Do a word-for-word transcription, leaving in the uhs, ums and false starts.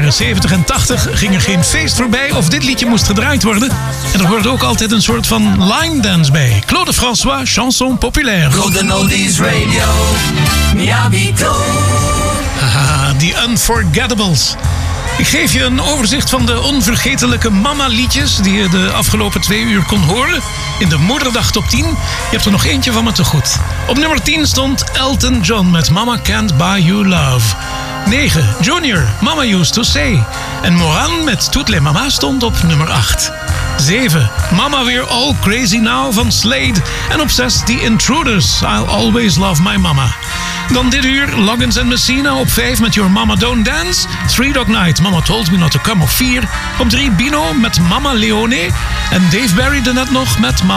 jaren zeventig en tachtig ging er geen feest voorbij of dit liedje moest gedraaid worden. En er hoorde ook altijd een soort van line dance bij. Claude François, chanson populaire. Golden Oldies Radio, Miabito. Haha, die Unforgettables. Ik geef je een overzicht van de onvergetelijke mama-liedjes die je de afgelopen twee uur kon horen in de Moederdag Top tien. Je hebt er nog eentje van me te goed. Op nummer tien stond Elton John met Mama Can't Buy You Love. negen. Junior, Mama Used to Say. En Moran met Toutes les Mamas stond op nummer acht. zeven. Mama We're All Crazy Now van Slade. En op zes The Intruders, I'll Always Love My Mama. Dan dit uur Loggins en Messina op vijf met Your Mama Don't Dance. Three Dog Night, Mama Told Me Not to Come op vier. Op drie Bino met Mama Leone. En Dave Barry er net nog met Mama